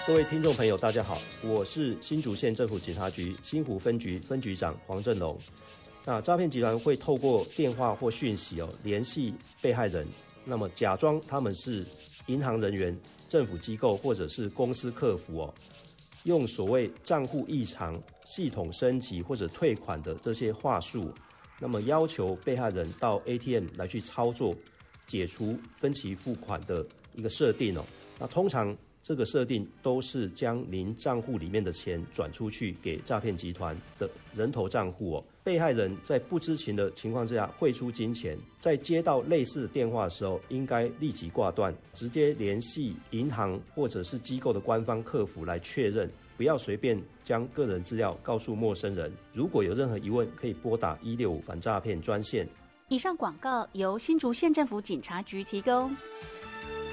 各位听众朋友，大家好，我是新竹县政府警察局新湖分局分局长黄正龙。那诈骗集团会透过电话或讯息联系被害人，那么假装他们是银行人员、政府机构或者是公司客服用所谓账户异常、系统升级或者退款的这些话术，那么要求被害人到 ATM 来去操作解除分期付款的一个设定那通常这个设定都是将您账户里面的钱转出去给诈骗集团的人头账户被害人在不知情的情况之下汇出金钱，在接到类似的电话的时候，应该立即挂断，直接联系银行或者是机构的官方客服来确认，不要随便将个人资料告诉陌生人。如果有任何疑问，可以拨打165反诈骗专线。 以上广告由新竹县政府警察局提供。